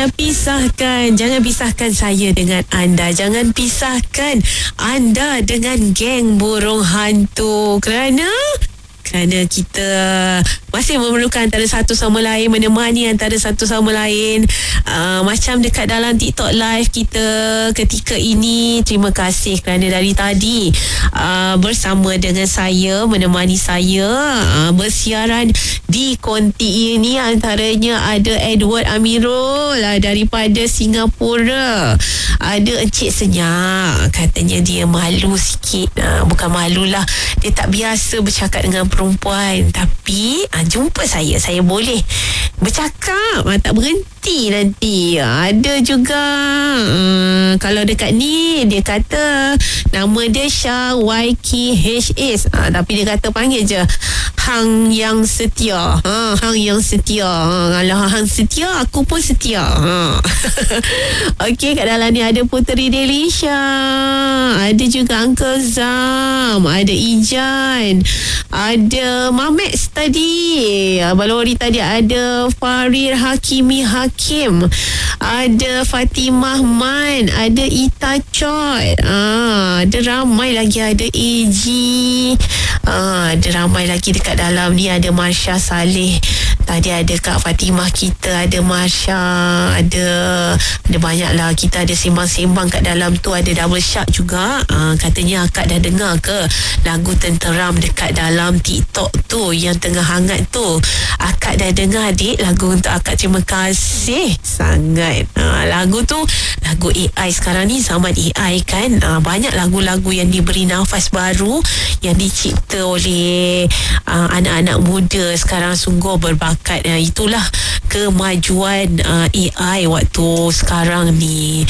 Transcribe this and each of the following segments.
Jangan pisahkan saya dengan anda. Jangan pisahkan anda dengan geng burung hantu. Kerana kita masih memerlukan antara satu sama lain, menemani antara satu sama lain. Macam dekat dalam TikTok live kita ketika ini. Terima kasih kerana dari tadi bersama dengan saya, menemani saya bersiaran di konti ini. Antaranya ada Edward Amirul daripada Singapura. Ada Encik Senyak, katanya dia malu sikit. Bukan malulah, dia tak biasa bercakap dengan perempuan. Tapi jumpa saya boleh bercakap, tak berhenti nanti. Ada juga kalau dekat ni dia kata nama dia Syah YKHS, tapi dia kata panggil je Hang yang setia. Hang yang setia. Kalau Hang setia, aku pun setia. Okey, kat dalam ni ada Puteri Delisha, ada juga Uncle Zam, ada Ijan, ada Mamex tadi, Balori tadi, ada Farir Hakimi Hakim, ada Fatimah Man, ada Ita Chot, ada ramai lagi, ada AG, ada ramai lagi dekat dalam ni. Ada Marsha Saleh tadi, ada Kak Fatimah kita, ada Marsha, ada banyak lah. Kita ada sembang-sembang kat dalam tu. Ada Double Shark juga, katanya akak dah dengar ke lagu Tenteram dekat dalam TikTok tu yang tengah hangat tu? Akak dah dengar, adik, lagu untuk akak. Terima kasih sangat. Lagu tu lagu AI. Sekarang ni zaman AI kan, banyak lagu-lagu yang diberi nafas baru, yang dicipta oleh anak-anak muda sekarang. Sungguh berbakat. Itulah kemajuan AI waktu sekarang ni.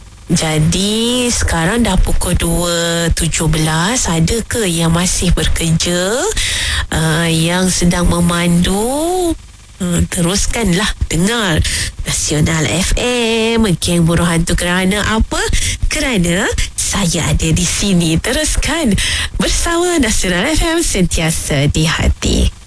Jadi sekarang dah pukul 2.17. Ada ke yang masih bekerja, yang sedang memandu? Teruskanlah dengar Nasional FM, Geng Burung Hantu. Kerana apa? Kerana saya ada di sini. Teruskan bersama Nasional FM, sentiasa di hati.